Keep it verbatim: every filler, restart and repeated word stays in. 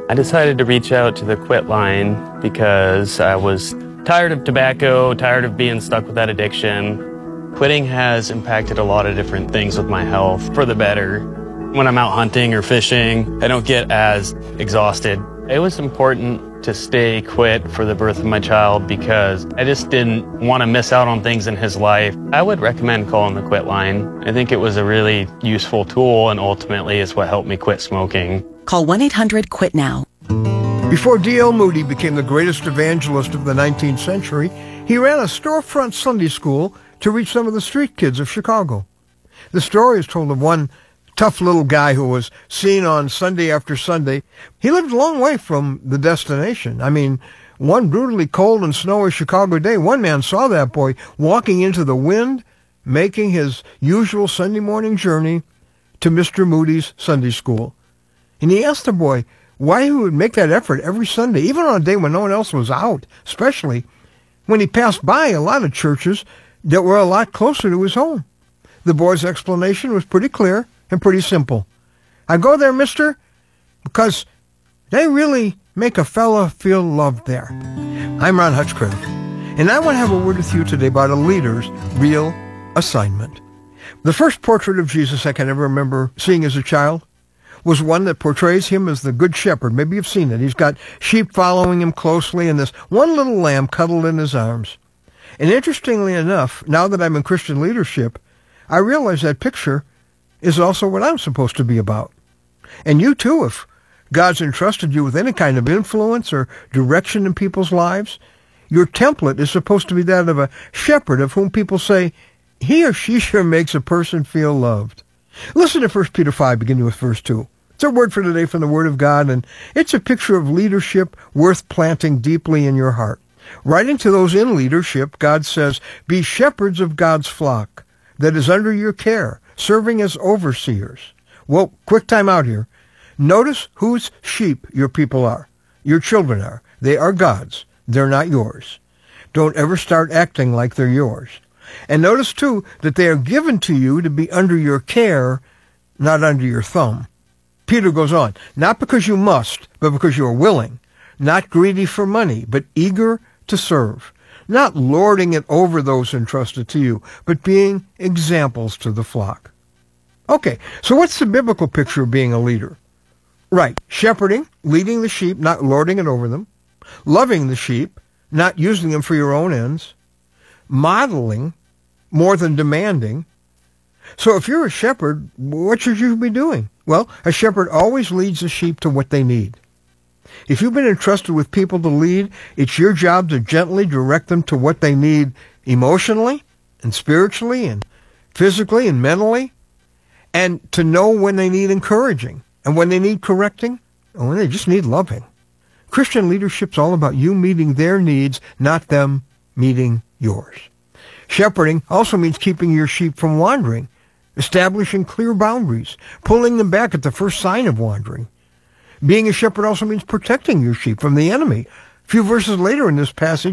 I decided to reach out to the Quit line because I was tired of tobacco, tired of being stuck with that addiction. Quitting has impacted a lot of different things with my health for the better. When I'm out hunting or fishing, I don't get as exhausted. It was important to stay quit for the birth of my child because I just didn't want to miss out on things in his life. I would recommend calling the Quit line. I think it was a really useful tool and ultimately is what helped me quit smoking. Call one eight hundred quit now. Before D L Moody became the greatest evangelist of the nineteenth century, he ran a storefront Sunday school to reach some of the street kids of Chicago. The story is told of one tough little guy who was seen on Sunday after Sunday. He lived a long way from the destination. I mean, one brutally cold and snowy Chicago day, one man saw that boy walking into the wind, making his usual Sunday morning journey to Mister Moody's Sunday school. And he asked the boy why he would make that effort every Sunday, even on a day when no one else was out, especially when he passed by a lot of churches that were a lot closer to his home. The boy's explanation was pretty clear and pretty simple. I go there, mister, because they really make a fella feel loved there. I'm Ron Hutchcraft, and I want to have a word with you today about a leader's real assignment. The first portrait of Jesus I can ever remember seeing as a child was one that portrays him as the good shepherd. Maybe you've seen it. He's got sheep following him closely and this one little lamb cuddled in his arms. And interestingly enough, now that I'm in Christian leadership, I realize that picture is also what I'm supposed to be about. And you too, if God's entrusted you with any kind of influence or direction in people's lives, your template is supposed to be that of a shepherd of whom people say, he or she sure makes a person feel loved. Listen to First Peter five, beginning with verse two. It's a word for today from the Word of God, and it's a picture of leadership worth planting deeply in your heart. Writing to those in leadership, God says, be shepherds of God's flock that is under your care, serving as overseers. Well, quick time out here. Notice whose sheep your people are. Your children are. They are God's. They're not yours. Don't ever start acting like they're yours. And notice, too, that they are given to you to be under your care, not under your thumb. Peter goes on, not because you must, but because you are willing, not greedy for money, but eager to serve, not lording it over those entrusted to you, but being examples to the flock. Okay, so what's the biblical picture of being a leader? Right, shepherding, leading the sheep, not lording it over them, loving the sheep, not using them for your own ends, modeling more than demanding. So if you're a shepherd, what should you be doing? Well, a shepherd always leads the sheep to what they need. If you've been entrusted with people to lead, it's your job to gently direct them to what they need emotionally and spiritually and physically and mentally, and to know when they need encouraging and when they need correcting and when they just need loving. Christian leadership's all about you meeting their needs, not them meeting yours. Shepherding also means keeping your sheep from wandering, establishing clear boundaries, pulling them back at the first sign of wandering. Being a shepherd also means protecting your sheep from the enemy. A few verses later in this passage,